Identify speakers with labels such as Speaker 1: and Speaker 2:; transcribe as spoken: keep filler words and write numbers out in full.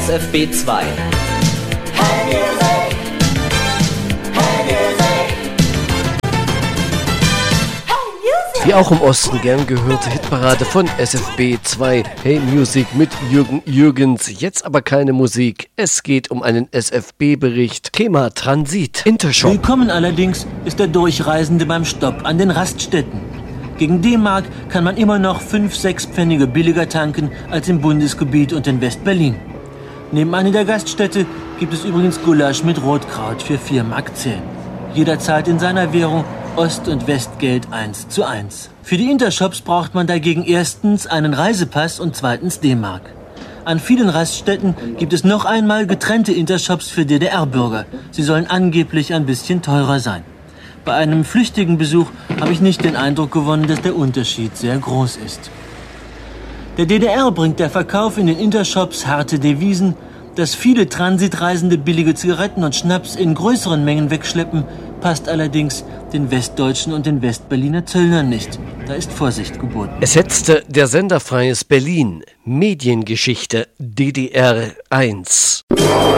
Speaker 1: S F B zwei.
Speaker 2: Die auch im Osten gern gehörte Hitparade von S F B zwei. Hey Music mit Jürgen Jürgens. Jetzt aber keine Musik. Es geht um einen S F B-Bericht. Thema Transit. Intershop.
Speaker 3: Willkommen allerdings ist der Durchreisende beim Stopp an den Raststätten. Gegen D-Mark kann man immer noch fünf, sechs Pfennige billiger tanken als im Bundesgebiet und in West-Berlin. Nebenan in der Gaststätte gibt es übrigens Gulasch mit Rotkraut für vier Mark zehn. Jederzeit in seiner Währung Ost- und Westgeld eins zu eins. Für die Intershops braucht man dagegen erstens einen Reisepass und zweitens D-Mark. An vielen Raststätten gibt es noch einmal getrennte Intershops für D D R-Bürger. Sie sollen angeblich ein bisschen teurer sein. Bei einem flüchtigen Besuch habe ich nicht den Eindruck gewonnen, dass der Unterschied sehr groß ist. Der D D R bringt der Verkauf in den Intershops harte Devisen. Dass viele Transitreisende billige Zigaretten und Schnaps in größeren Mengen wegschleppen, passt allerdings den Westdeutschen und den Westberliner Zöllnern nicht. Da ist Vorsicht geboten.
Speaker 2: Es setzte der Sender Freies Berlin. Mediengeschichte D D R eins.